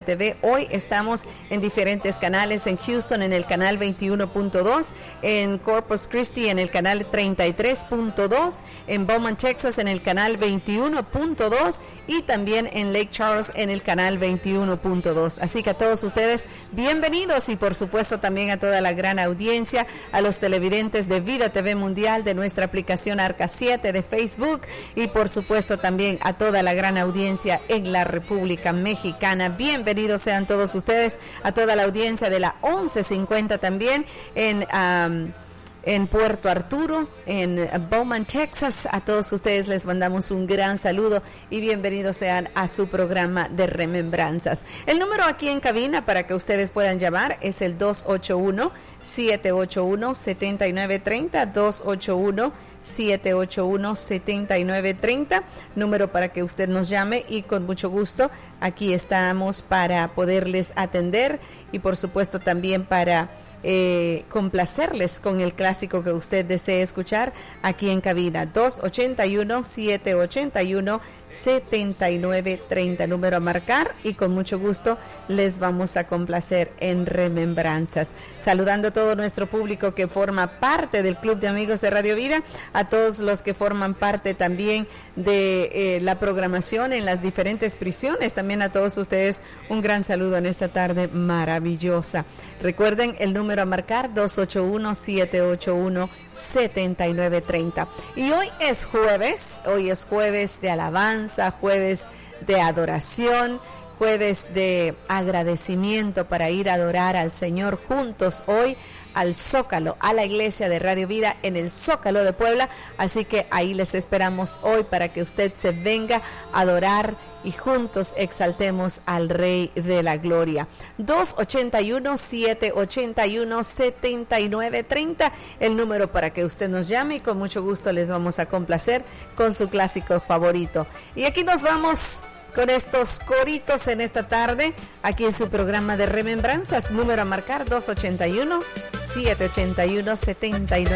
TV. Hoy estamos en diferentes canales, en Houston en el canal 21.2, en Corpus Christi en el canal 33.2, en Beaumont, Texas en el canal 21.2 y también en Lake Charles en el canal 21.2. Así que a todos ustedes, bienvenidos, y por supuesto también a toda la gran audiencia, a los televidentes de Vida TV Mundial, de nuestra aplicación Arca 7 de Facebook, y por supuesto también a toda la gran audiencia en la República Mexicana. Bienvenidos sean todos ustedes, a toda la audiencia de la 1150 también en Puerto Arturo, en Beaumont, Texas. A todos ustedes les mandamos un gran saludo y bienvenidos sean a su programa de Remembranzas. El número aquí en cabina para que ustedes puedan llamar es el 281-781-7930, 281-781-7930, número para que usted nos llame, y con mucho gusto aquí estamos para poderles atender y por supuesto también para complacerles con el clásico que usted desee escuchar aquí en cabina. 281-781-7930, número a marcar, y con mucho gusto les vamos a complacer en Remembranzas. Saludando a todo nuestro público que forma parte del Club de Amigos de Radio Vida, a todos los que forman parte también de la programación en las diferentes prisiones, también a todos ustedes un gran saludo en esta tarde maravillosa. Recuerden el número a marcar, 281-781-7930. Y hoy es jueves de alabanza, jueves de adoración, jueves de agradecimiento para ir a adorar al Señor juntos hoy al Zócalo, a la iglesia de Radio Vida en el Zócalo de Puebla. Así que ahí les esperamos hoy para que usted se venga a adorar y juntos exaltemos al Rey de la Gloria. 281-781-7930, el número para que usted nos llame, y con mucho gusto les vamos a complacer con su clásico favorito. Y aquí nos vamos con estos coritos en esta tarde, aquí en su programa de Remembranzas. Número a marcar, 281-781-7930.